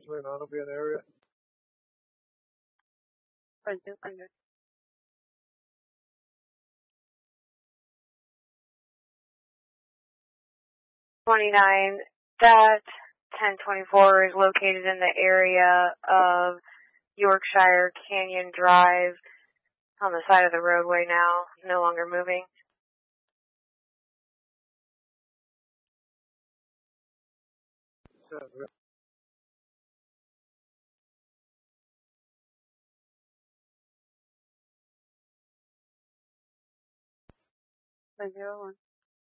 non-open area. 29, that 1024 is located in the area of Yorkshire Canyon Drive on the side of the roadway now, no longer moving. Yeah.